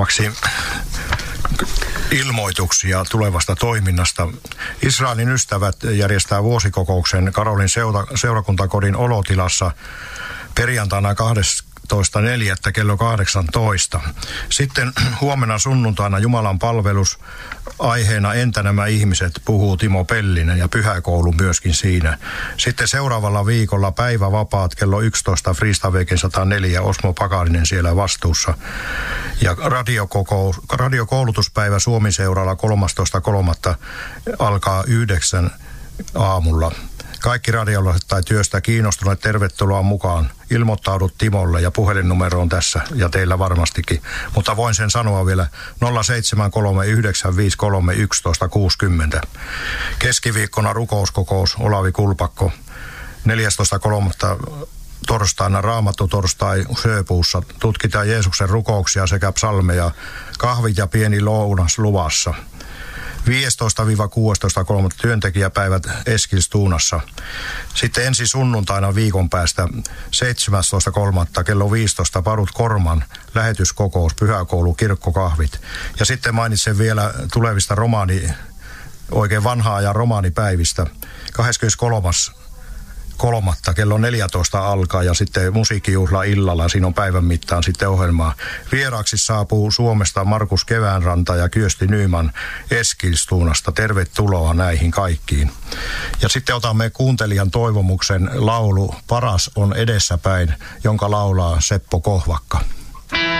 Seuraavaksi ilmoituksia tulevasta toiminnasta. Israelin ystävät järjestää vuosikokouksen Karolin seurakuntakodin olotilassa perjantaina 12.4. kello 18. Sitten huomenna sunnuntaina Jumalan palvelus aiheena Entä nämä ihmiset, puhuu Timo Pellinen ja pyhäkoulu myöskin siinä. Sitten seuraavalla viikolla päivävapaat kello 11 Fristaveken 104 Osmo Pakarinen siellä vastuussa. Ja radiokoulutuspäivä Suomi-seuralla 13.3. alkaa 9 aamulla. Kaikki radiolaiset tai työstä kiinnostuneet, tervetuloa mukaan. Ilmoittaudut Timolle ja puhelinnumero on tässä ja teillä varmastikin. Mutta voin sen sanoa vielä 073953160. Keskiviikkona rukouskokous Olavi Kulpakko. 14.3. torstaina Raamattu torstai Sjöpuussa. Tutkitaan Jeesuksen rukouksia sekä psalmeja. Kahvit ja pieni lounas luvassa. 15-16.3. työntekijäpäivät Eskilstuunassa. Sitten ensi sunnuntaina viikon päästä 17.3. kello 15 Parut Korman lähetyskokous, pyhäkoulu, kirkkokahvit. Ja sitten mainitsen vielä tulevista oikein vanhaa ajan romaanipäivistä. 23.3. kello 14 alkaa ja sitten musiikkijuhla illalla. Siinä on päivän mittaan sitten ohjelmaa. Vieraaksi saapuu Suomesta Markus Keväänranta ja Kyösti Nyman Eskilstuunasta. Tervetuloa näihin kaikkiin. Ja sitten otamme kuuntelijan toivomuksen laulu Paras on edessäpäin, jonka laulaa Seppo Kohvakka.